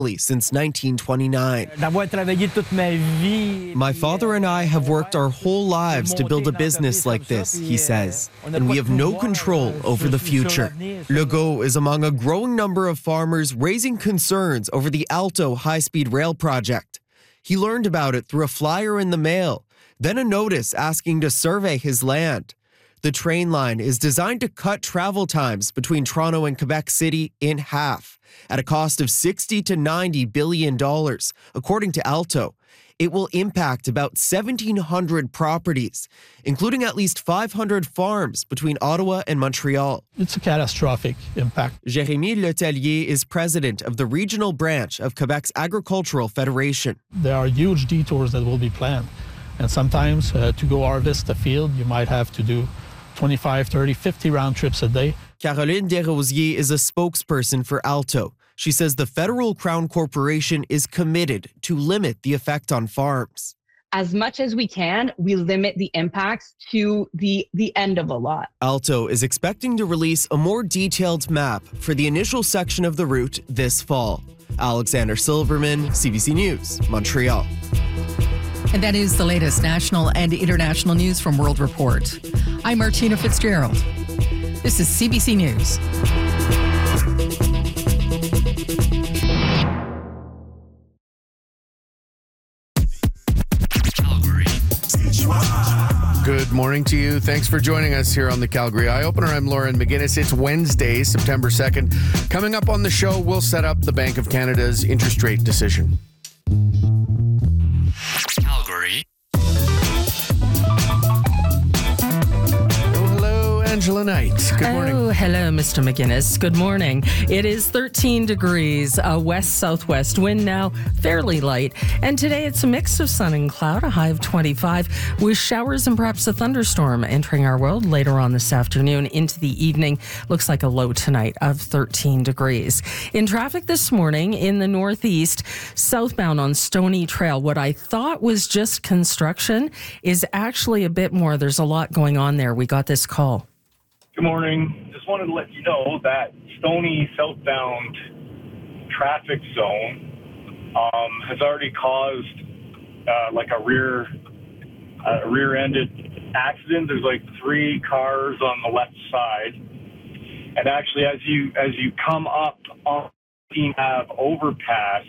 since 1929. My father and I have worked our whole lives to build a business like this, he says, and we have no control over the future. Legault is among a growing number of farmers raising concerns over the Alto high-speed rail project. He learned about it through a flyer in the mail, then a notice asking to survey his land. The train line is designed to cut travel times between Toronto and Quebec City in half at a cost of $60 to $90 billion, according to Alto. It will impact about 1,700 properties, including at least 500 farms between Ottawa and Montreal. It's a catastrophic impact. Jérémy Letellier is president of the regional branch of Quebec's Agricultural Federation. There are huge detours that will be planned. And sometimes to go harvest a field, you might have to do 25, 30, 50 round trips a day. Caroline Desrosiers is a spokesperson for Alto. She says the Federal Crown Corporation is committed to limit the effect on farms. As much as we can, we limit the impacts to the end of a lot. Alto is expecting to release a more detailed map for the initial section of the route this fall. Alexander Silverman, CBC News, Montreal. And that is the latest national and international news from World Report. I'm Martina Fitzgerald. This is CBC News. Good morning to you. Thanks for joining us here on the Calgary Eye Opener. I'm Lauren McGinnis. It's Wednesday, September 2nd. Coming up on the show, we'll set up the Bank of Canada's interest rate decision. Calgary. Angela Knight. Good morning. Oh, hello, Mr. McGinnis. Good morning. It is 13 degrees, a west-southwest wind now, fairly light. And today it's a mix of sun and cloud, a high of 25, with showers and perhaps a thunderstorm entering our world later on this afternoon into the evening. Looks like a low tonight of 13 degrees. In traffic this morning in the northeast, southbound on Stony Trail, what I thought was just construction is actually a bit more. There's a lot going on there. We got this call. Good morning. Just wanted to let you know that Stony southbound traffic zone has already caused like a rear-ended accident. There's like 3 cars on the left side, and actually, as you come up on Dean Ave overpass,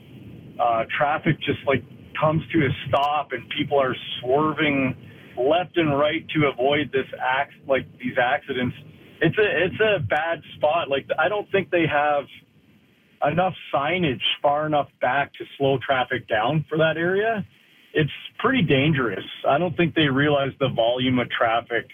traffic just like comes to a stop, and people are swerving left and right to avoid these accidents. It's a bad spot. Like, I don't think they have enough signage far enough back to slow traffic down for that area. It's pretty dangerous. I don't think they realize the volume of traffic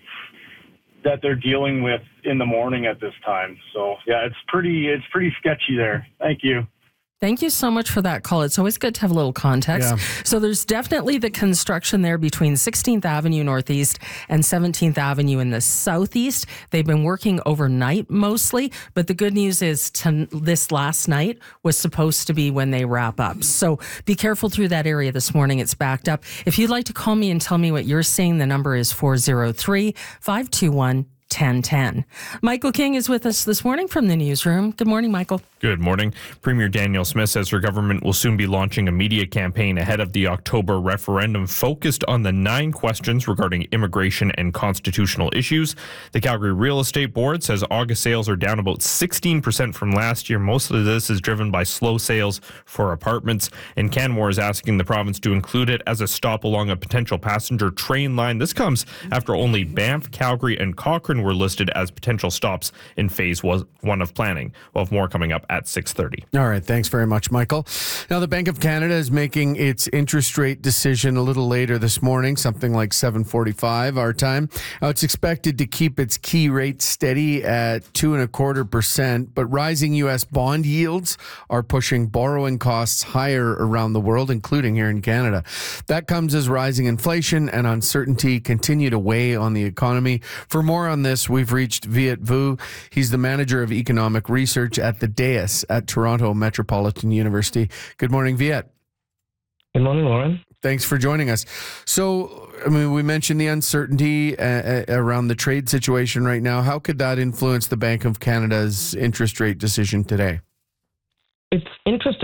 that they're dealing with in the morning at this time. So yeah, it's pretty sketchy there. Thank you. Thank you so much for that call. It's always good to have a little context. Yeah. So there's definitely the construction there between 16th Avenue Northeast and 17th Avenue in the Southeast. They've been working overnight mostly, but the good news is this last night was supposed to be when they wrap up. So be careful through that area this morning. It's backed up. If you'd like to call me and tell me what you're seeing, the number is 403-521-1010. Michael King is with us this morning from the newsroom. Good morning, Michael. Good morning. Premier Danielle Smith says her government will soon be launching a media campaign ahead of the October referendum focused on the 9 questions regarding immigration and constitutional issues. The Calgary Real Estate Board says August sales are down about 16% from last year. Most of this is driven by slow sales for apartments. And Canmore is asking the province to include it as a stop along a potential passenger train line. This comes after only Banff, Calgary, and Cochrane were listed as potential stops in phase 1 of planning. We'll have more coming up at 6:30. All right. Thanks very much, Michael. Now, the Bank of Canada is making its interest rate decision a little later this morning, something like 7:45 our time. It's expected to keep its key rate steady at 2.25%, but rising U.S. bond yields are pushing borrowing costs higher around the world, including here in Canada. That comes as rising inflation and uncertainty continue to weigh on the economy. For more on this, we've reached Viet Vu. He's the manager of economic research at the DAIS at Toronto Metropolitan University. Good morning, Viet. Good morning, Lauren. Thanks for joining us. So, I mean, we mentioned the uncertainty around the trade situation right now. How could that influence the Bank of Canada's interest rate decision today? It's interesting